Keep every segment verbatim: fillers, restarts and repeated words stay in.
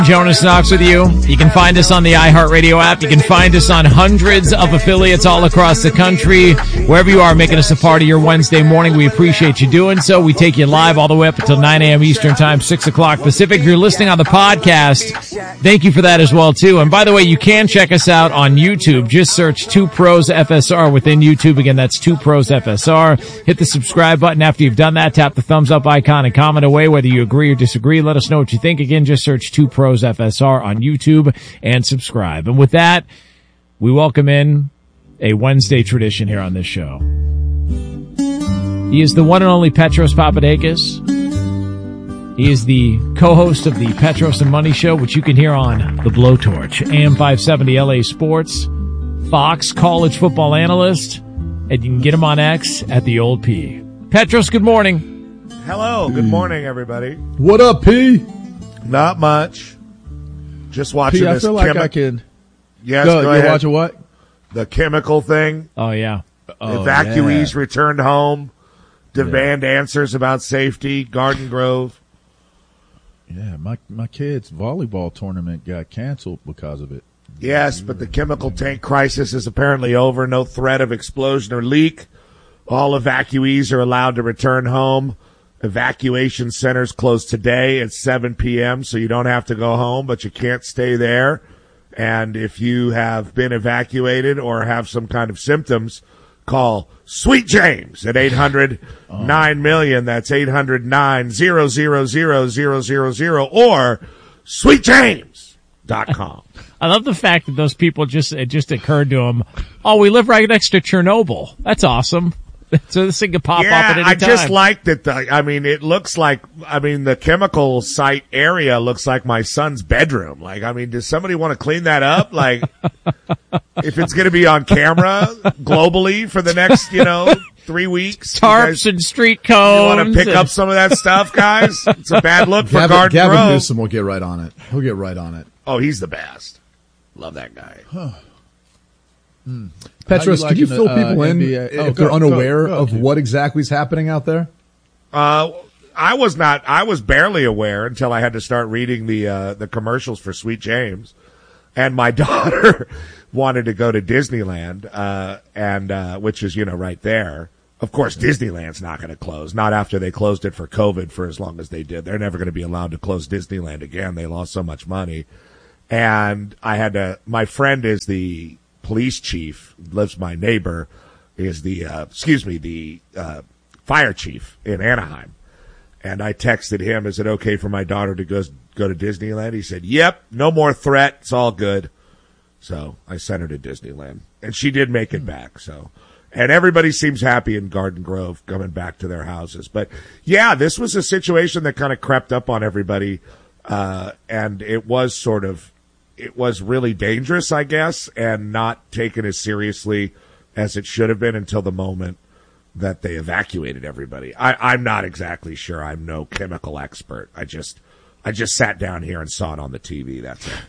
Jonas Knox with you. You can find us on the iHeartRadio app. You can find us on hundreds of affiliates all across the country. Wherever you are, making us a part of your Wednesday morning, we appreciate you doing so. We take you live all the way up until nine a.m. Eastern Time, six o'clock Pacific. If you're listening on the podcast, thank you for that as well, too. And by the way, you can check us out on YouTube. Just search Two Pros F S R within YouTube. Again, that's Two Pros F S R. Hit the subscribe button. After you've done that, tap the thumbs up icon and comment away whether you agree or disagree. Let us know what you think. Again, just search Two Pros F S R on YouTube and subscribe. And with that, we welcome in a Wednesday tradition here on this show. He is the one and only Petros Papadakis. He is the co-host of the Petros and Money Show, which you can hear on The Blowtorch, A M five seventy L A Sports, Fox college football analyst, and you can get him on X at The Old P. Petros, good morning. Hello, good morning, everybody. What up, P? Not much. Just watching P, I this. feel like chemi- I can. Yes, go, go you ahead. watching what? The chemical thing. Oh, yeah. Oh, Evacuees yeah. returned home. Demand yeah. answers about safety. Garden Grove. Yeah, my my kid's volleyball tournament got canceled because of it. Yes, but the chemical tank crisis is apparently over. No threat of explosion or leak. All evacuees are allowed to return home. Evacuation centers close today at seven p.m., so you don't have to go home, but you can't stay there. And if you have been evacuated or have some kind of symptoms, call Sweet James at eight hundred nine million. That's eight hundred nine zero zero zero zero zero zero or sweet james dot com. I love the fact that those people just, it just occurred to them, oh, we live right next to Chernobyl. That's awesome. So this thing could pop yeah, up at any I time. just like that. The, I mean, it looks like, I mean, the chemical site area looks like my son's bedroom. Like, I mean, does somebody want to clean that up? Like, if it's going to be on camera globally for the next, you know, three weeks. Tarps guys, and street cones. You want to pick and... up some of that stuff, guys? It's a bad look for Gavin, Garden Gavin Grove. Newsom will get right on it. He'll get right on it. Oh, he's the best. Love that guy. Huh. Hmm. Petros, could you fill the, people uh, in N B A? if Oh, they're go, unaware go, go, of go. what exactly is happening out there? Uh, I was not, I was barely aware until I had to start reading the, uh, the commercials for Sweet James. And my daughter wanted to go to Disneyland, uh, and, uh, which is, you know, right there. Of course, Disneyland's not going to close, not after they closed it for COVID for as long as they did. They're never going to be allowed to close Disneyland again. They lost so much money. And I had to, my friend is the police chief, lives my neighbor, is the, uh, excuse me, the, uh, fire chief in Anaheim. And I texted him, is it okay for my daughter to go, go to Disneyland? He said, yep, no more threat. It's all good. So I sent her to Disneyland and she did make it back. So, and everybody seems happy in Garden Grove coming back to their houses. But yeah, this was a situation that kind of crept up on everybody. Uh, and it was sort of, it was really dangerous, I guess, and not taken as seriously as it should have been until the moment that they evacuated everybody. I, I'm not exactly sure. I'm no chemical expert. I just, I just sat down here and saw it on the T V. That's it.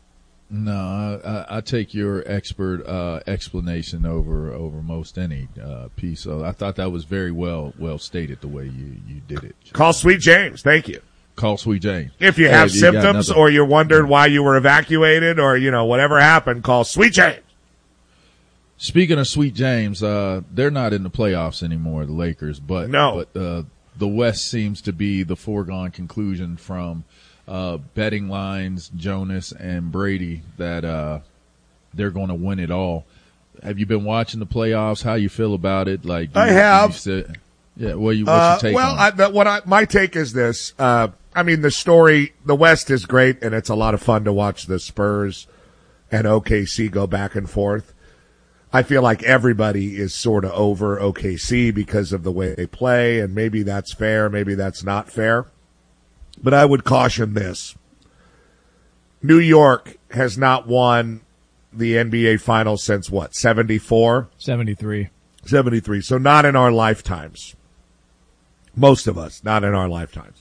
No, I, I take your expert uh, explanation over over most any uh, piece. So I thought that was very well well stated the way you, you did it. Call Sweet James. Thank you. Call Sweet James. If you Hey, have if you got symptoms another- or you wondered why you were evacuated or, you know, whatever happened, call Sweet James. Speaking of Sweet James, uh, they're not in the playoffs anymore, the Lakers, but No. but uh, the West seems to be the foregone conclusion from uh, betting lines, Jonas and Brady, that uh, they're going to win it all. Have you been watching the playoffs? How you feel about it? Like I you- have. you said- yeah. What you, what's Uh, your take well, on I, it? the, what I, my take is this. Uh, I mean, the story, the West is great, and it's a lot of fun to watch the Spurs and O K C go back and forth. I feel like everybody is sort of over O K C because of the way they play, and maybe that's fair, maybe that's not fair. But I would caution this. New York has not won the N B A Finals since what, seventy-four? seventy-three. seventy-three. So not in our lifetimes. Most of us, not in our lifetimes.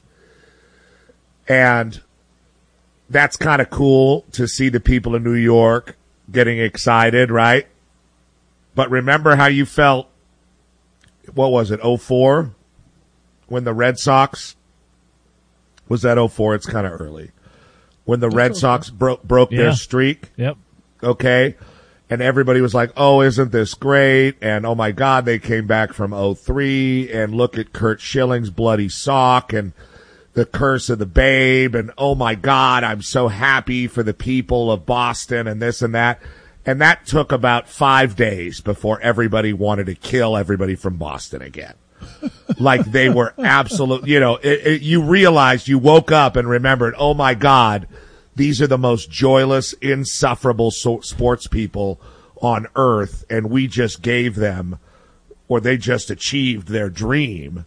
And that's kind of cool to see the people in New York getting excited, right? But remember how you felt, what was it, oh four? When the Red Sox, was that oh four? It's kind of early. when the Red Sox broke broke Yeah. their streak. Yep. Okay. And everybody was like, oh, isn't this great? And oh my God, they came back from oh three and look at Curt Schilling's bloody sock and the curse of the babe. And oh my God, I'm so happy for the people of Boston and this and that. And that took about five days before everybody wanted to kill everybody from Boston again. Like they were absolute, you know, it, it, you realized you woke up and remembered, oh my God, these are the most joyless, insufferable so- sports people on earth, and we just gave them, or they just achieved their dream.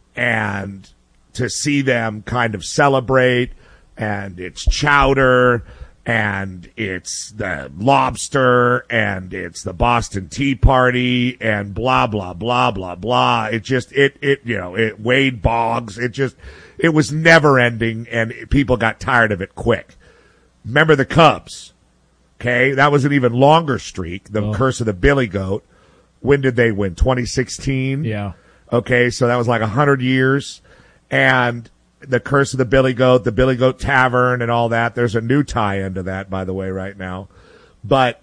And to see them kind of celebrate, and it's chowder, and it's the lobster, and it's the Boston Tea Party, and blah, blah, blah, blah, blah. It just, it, it, you know, it, Wade Boggs, it just, it was never ending, and people got tired of it quick. Remember the Cubs, okay? That was an even longer streak, the oh. curse of the Billy Goat. When did they win? twenty sixteen? Yeah. Okay, so that was like one hundred years. And the curse of the Billy Goat, the Billy Goat Tavern and all that. There's a new tie-in to that, by the way, right now. But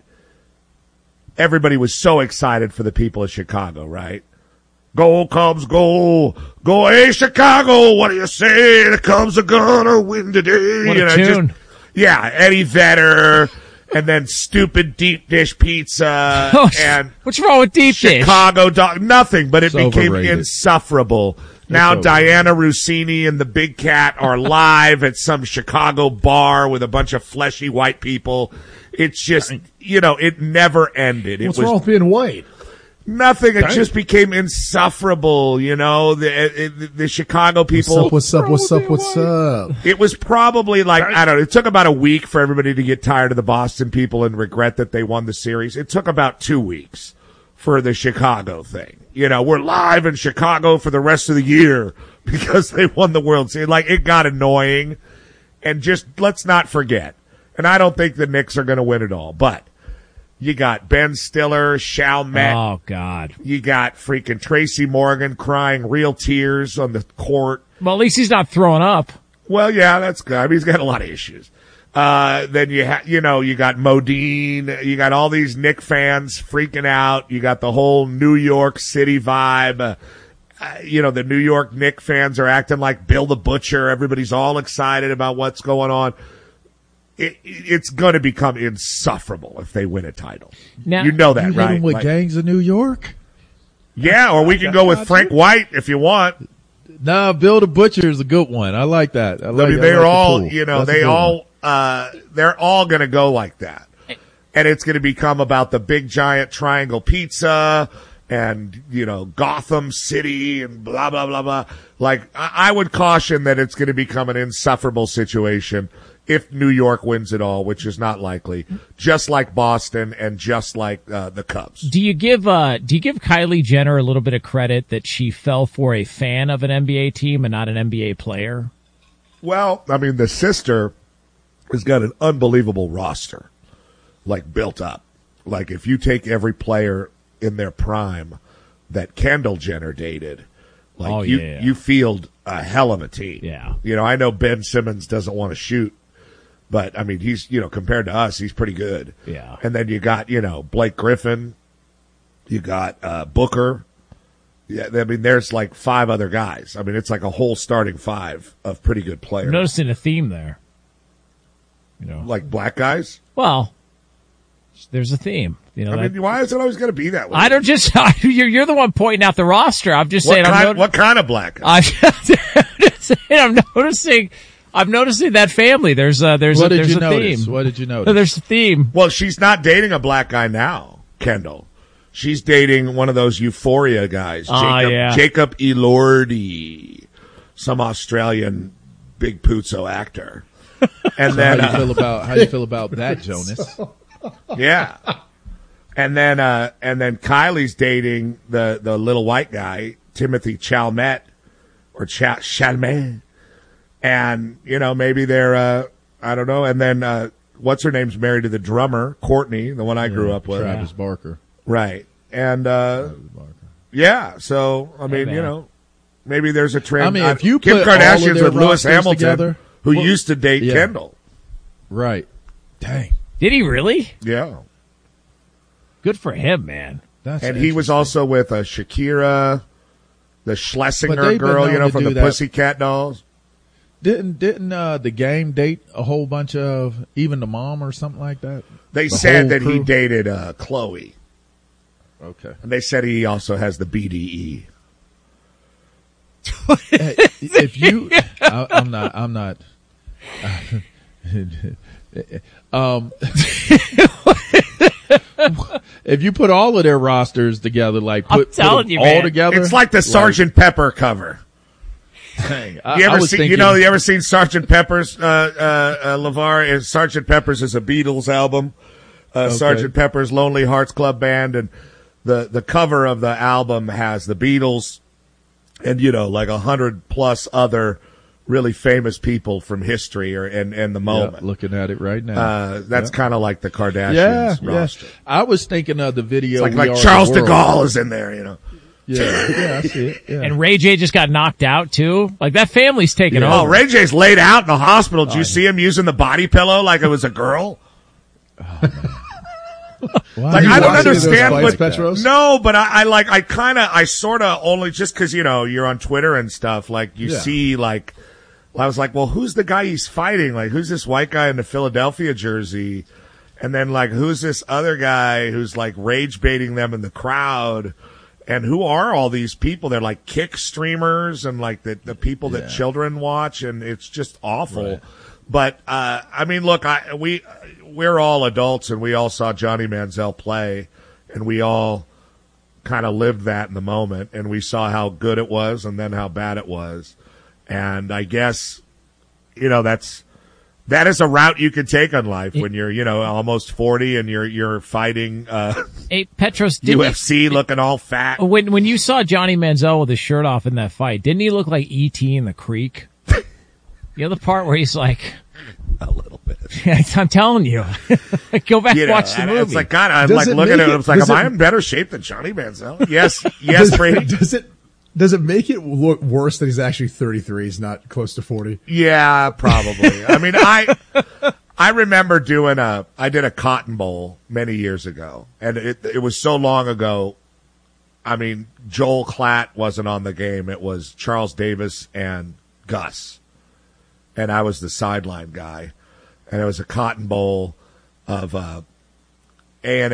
everybody was so excited for the people of Chicago, right? Go Cubs, go. Go, hey, Chicago, what do you say? The Cubs are gonna win today. What a you know, tune. just, yeah, Eddie Vedder, and then stupid deep dish pizza, Oh, and what's wrong with deep dish? Chicago dog, nothing, but it It's became overrated. insufferable. Now overrated. Diana Rossini and the Big Cat are live at some Chicago bar with a bunch of fleshy white people. It's just, you know, it never ended. It What's was wrong with being white? nothing. It just became insufferable, you know, the, it, the Chicago people. What's up, what's up, what's up, what's up? It was probably like, I don't know, it took about a week for everybody to get tired of the Boston people and regret that they won the series. It took about two weeks for the Chicago thing. You know, we're live in Chicago for the rest of the year because they won the World Series. Like, it got annoying. And just, let's not forget. And I don't think the Knicks are going to win it all, but you got Ben Stiller, Chalmette. Oh, God. You got freaking Tracy Morgan crying real tears on the court. Well, at least he's not throwing up. Well, yeah, that's good. I mean, he's got a lot of issues. Uh, then you ha- you know, you got Modine, you got all these Knick fans freaking out. You got the whole New York City vibe. Uh, uh, you know, the New York Knick fans are acting like Bill the Butcher. Everybody's all excited about what's going on. It, it's going to become insufferable if they win a title. Now, you know that, You hit right? them with Like- gangs of New York? yeah, or we can go with Frank White if you want. Nah, Bill the Butcher is a good one. I like that. I, like, I mean, I they're like the all, pool. you know, That's a they good all, one. uh, they're all going to go like that. And it's going to become about the big giant triangle pizza and, you know, Gotham City and blah, blah, blah, blah. Like, I, I would caution that it's going to become an insufferable situation if New York wins it all, which is not likely, just like Boston and just like, uh, the Cubs. Do you give uh do you give Kylie Jenner a little bit of credit that she fell for a fan of an N B A team and not an N B A player? Well, I mean, the sister has got an unbelievable roster, like built up. Like if you take every player in their prime that Kendall Jenner dated, like Oh, you, yeah. you field a hell of a team. Yeah. You know, I know Ben Simmons doesn't want to shoot, but I mean, he's, you know, compared to us, he's pretty good. Yeah. And then you got, you know, Blake Griffin, you got, uh, Booker. Yeah. I mean, there's like five other guys. I mean, it's like a whole starting five of pretty good players. I'm noticing a theme there. You know, Like black guys? well, there's a theme. You know, I that- mean, why is it always going to be that way? I don't just you're you're the one pointing out the roster. I'm just What saying. I'm kind, not- what kind of black guy? I'm just saying, I'm noticing. I'm noticing that family. There's a there's What a did there's you a notice? theme. What did you notice? There's a theme. Well, she's not dating a black guy now, Kendall. She's dating one of those Euphoria guys, Ah, Jacob, yeah. Jacob Elordi, some Australian big puzzo actor. And How then, do you uh, feel about how do you feel about that, Jonas? yeah. And then, uh, and then Kylie's dating the, the little white guy, Timothy Chalmette, or Ch- Chalmette. And, you know, maybe they're, uh, I don't know. And then, uh, what's her name's married to the drummer, Courtney, the one I grew up with. Travis Barker. Right. And, uh, Travis Barker. yeah. So, I mean, man. you know, maybe there's a trend. I mean, uh, if you Kim put all of Kardashian's their with Lewis rosters Hamilton, together- who Well, used to date yeah. Kendall. Right. Dang. Did he really? Yeah. Good for him, man. That's And he was also with uh, Shakira, the But Schlesinger they've been girl, you known know, to from do the that. Pussycat Dolls. Didn't didn't uh, the game date a whole bunch of even the mom or something like that? They The said whole that he crew? dated uh, Chloe. Okay. And they said he also has the B D E. Hey, if you, I, I'm not, I'm not. um, if you put all of their rosters together, like I'm put, put telling them you, all man. together, It's like the Sergeant Pepper cover. Dang, I, You I ever was see? thinking, You know? You ever seen Sergeant Pepper's? Uh, uh, uh, LeVar is Sergeant Pepper's is a Beatles album. Uh, Okay. Sergeant Pepper's Lonely Hearts Club Band, and the the cover of the album has the Beatles, and you know, like a hundred plus other really famous people from history or and and the yeah, moment. looking at it right now. Uh, that's Yeah. kind of like the Kardashians yeah, yeah. roster. I was thinking of the video. Like We like Are Charles the de World. Gaulle is in there, you know. Yeah, yeah, I see it. Yeah. And Ray J just got knocked out too. Like that family's taking Yeah. Oh, over. Ray J's laid out in the hospital. Did you see him using the body pillow like it was a girl? Wow. Like You I don't watch any of those understand, fights, but Petros? no, but I, I like I kind of I sort of only just because you know you're on Twitter and stuff. Like you Yeah. see, like I was like, well, who's the guy he's fighting? Like who's this white guy in the Philadelphia jersey? And then like who's this other guy who's like rage baiting them in the crowd? And who are all these people? They're like kick streamers and like the the people that Yeah. children watch, and it's just awful. Right. But uh, I mean, look, I we we're all adults, and we all saw Johnny Manziel play, and we all kind of lived that in the moment, and we saw how good it was, and then how bad it was. And I guess, you know, that's that is a route you can take on life when you're, you know, almost forty and you're you're fighting uh, Hey, Petros, did U F C, looking all fat. when when you saw Johnny Manziel with his shirt off in that fight, didn't he look like E T in the creek? The other part where he's like, A little bit. I'm telling you, go back You and know, watch the and movie. it's like God. I'm Does like it looking make at it. it- I was like, does am I it- in better shape than Johnny Manziel? Yes, yes, does, Brady. does it does it make it look worse that he's actually thirty-three? He's not close to forty. Yeah, probably. I mean, I I remember doing a I did a Cotton Bowl many years ago, and it it was so long ago. I mean, Joel Klatt wasn't on the game. It was Charles Davis and Gus, and I was the sideline guy, and it was a Cotton Bowl of uh, A and